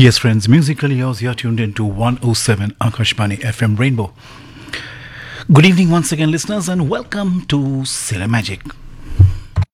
Yes, friends, musically yours, you're tuned into 107 Akashbani FM Rainbow. Good evening once again, listeners, and welcome to Cinemagic.